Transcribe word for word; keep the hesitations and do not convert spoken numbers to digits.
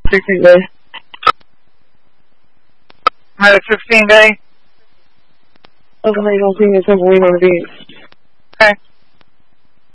sixteen day. Medic sixteen day. Okay, don't see me simple, we know the beat. Okay.